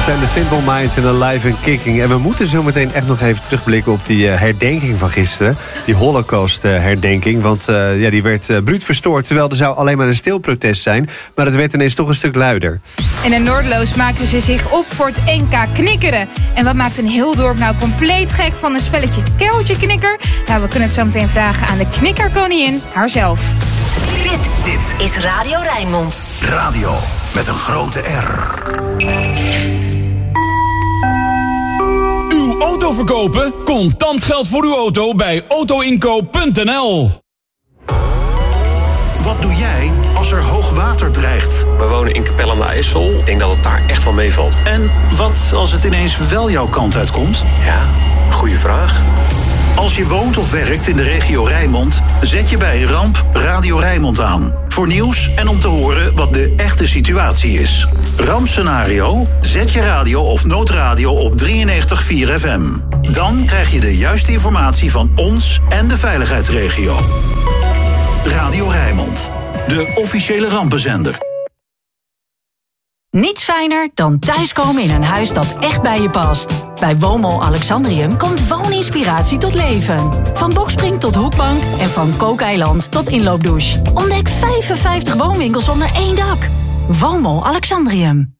zijn de Simple Minds en Alive and Kicking. En we moeten zo meteen echt nog even terugblikken op die herdenking van gisteren. Die Holocaust-herdenking. Want die werd bruut verstoord. Terwijl er zou alleen maar een stil protest zijn. Maar het werd ineens toch een stuk luider. En in Noorderloos maakten ze zich op voor het NK knikkeren. En wat maakt een heel dorp nou compleet gek van een spelletje Kuiltje Knikker? Nou, we kunnen het zo meteen vragen aan de knikkerkoningin haarzelf. Dit is Radio Rijnmond. Radio met een grote R. Uw auto verkopen? Contant geld voor uw auto bij autoinkoop.nl. Wat doe jij als er hoog water dreigt? We wonen in Capelle aan de IJssel. Ik denk dat het daar echt wel meevalt. En wat als het ineens wel jouw kant uitkomt? Ja, goede vraag. Als je woont of werkt in de regio Rijnmond, zet je bij Ramp Radio Rijnmond aan. Voor nieuws en om te horen wat de echte situatie is. Rampscenario? Zet je radio of noodradio op 93.4 FM. Dan krijg je de juiste informatie van ons en de veiligheidsregio. Radio Rijnmond, de officiële rampenzender. Niets fijner dan thuiskomen in een huis dat echt bij je past. Bij Woonmol Alexandrium komt wooninspiratie tot leven. Van bokspring tot hoekbank en van kookeiland tot inloopdouche. Ontdek 55 woonwinkels onder één dak. Woonmol Alexandrium.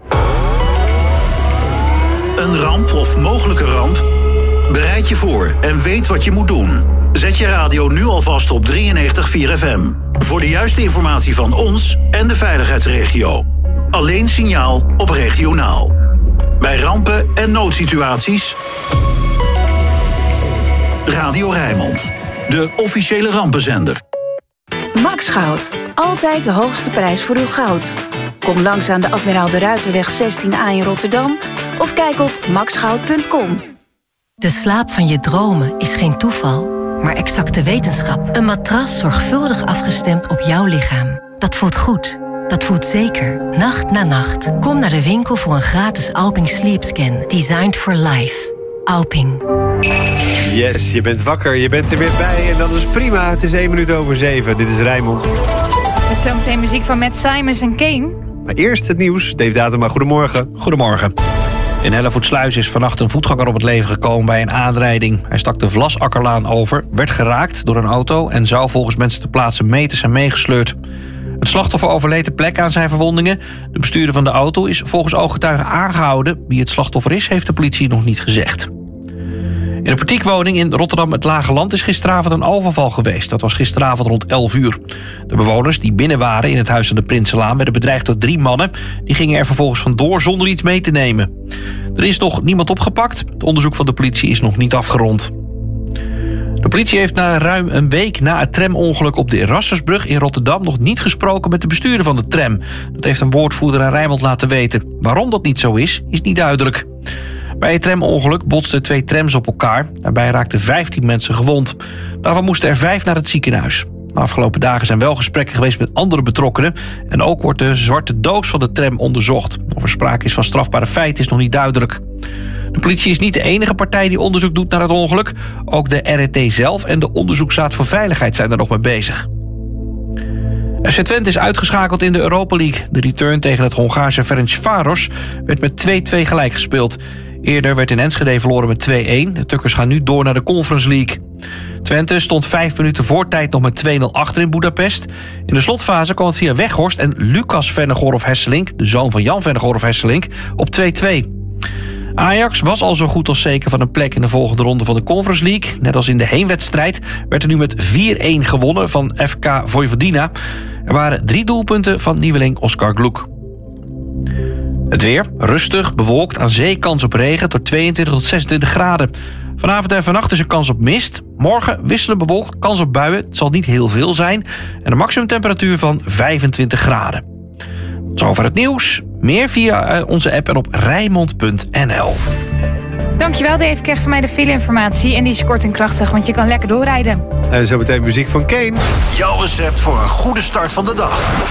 Een ramp of mogelijke ramp? Bereid je voor en weet wat je moet doen. Zet je radio nu alvast op 93.4 FM. Voor de juiste informatie van ons en de veiligheidsregio. Alleen signaal op regionaal. Bij rampen en noodsituaties. Radio Rijnmond, de officiële rampenzender. Max Goud. Altijd de hoogste prijs voor uw goud. Kom langs aan de Admiraal de Ruiterweg 16A in Rotterdam of kijk op maxgoud.com. De slaap van je dromen is geen toeval, maar exacte wetenschap. Een matras zorgvuldig afgestemd op jouw lichaam. Dat voelt goed. Dat voelt zeker. Nacht na nacht. Kom naar de winkel voor een gratis Alping Sleep Scan. Designed for life. Alping. Yes, je bent wakker, je bent er weer bij en dat is prima. Het is 7:01. Dit is Rijnmond. Met zometeen muziek van Matt Simons en Kane. Maar eerst het nieuws. Dave Datema, goedemorgen. Goedemorgen. In Hellevoetsluis is vannacht een voetganger om het leven gekomen bij een aanrijding. Hij stak de Vlasakkerlaan over, werd geraakt door een auto en zou volgens mensen ter plaatse meters zijn meegesleurd. Het slachtoffer overleed ter plekke aan zijn verwondingen. De bestuurder van de auto is volgens ooggetuigen aangehouden. Wie het slachtoffer is, heeft de politie nog niet gezegd. In een portiekwoning in Rotterdam het Lage Land is gisteravond een overval geweest. Dat was gisteravond rond 11 uur. De bewoners die binnen waren in het huis aan de Prinsenlaan werden bedreigd door 3 mannen. Die gingen er vervolgens vandoor zonder iets mee te nemen. Er is nog niemand opgepakt. Het onderzoek van de politie is nog niet afgerond. De politie heeft ruim een week na het tramongeluk op de Erasmusbrug in Rotterdam nog niet gesproken met de bestuurder van de tram. Dat heeft een woordvoerder aan Rijnmond laten weten. Waarom dat niet zo is niet duidelijk. Bij het tramongeluk botsten 2 trams op elkaar. Daarbij raakten 15 mensen gewond. Daarvan moesten er 5 naar het ziekenhuis. De afgelopen dagen zijn wel gesprekken geweest met andere betrokkenen. En ook wordt de zwarte doos van de tram onderzocht. Of er sprake is van strafbare feiten is nog niet duidelijk. De politie is niet de enige partij die onderzoek doet naar het ongeluk. Ook de RET zelf en de Onderzoeksraad voor Veiligheid zijn er nog mee bezig. FC Twente is uitgeschakeld in de Europa League. De return tegen het Hongaarse Ferencváros werd met 2-2 gelijk gespeeld. Eerder werd in Enschede verloren met 2-1. De Tukkers gaan nu door naar de Conference League. Twente stond 5 minuten voor tijd nog met 2-0 achter in Boedapest. In de slotfase kwam het via Weghorst en Lucas Vennegoorov-Hesselink, de zoon van Jan Vennegoorov-Hesselink, op 2-2. Ajax was al zo goed als zeker van een plek in de volgende ronde van de Conference League. Net als in de heenwedstrijd werd er nu met 4-1 gewonnen van FK Vojvodina. Er waren 3 doelpunten van nieuweling Oskar Gluk. Het weer, rustig, bewolkt, aan zee kans op regen tot 22 tot 26 graden. Vanavond en vannacht is er kans op mist. Morgen wisselend bewolkt, kans op buien. Het zal niet heel veel zijn. En een maximumtemperatuur van 25 graden. Tot zover het nieuws. Meer via onze app en op Rijnmond.nl. Dankjewel Dave, krijg van mij de file-informatie. En die is kort en krachtig, want je kan lekker doorrijden. En zo meteen muziek van Kane. Jouw recept voor een goede start van de dag.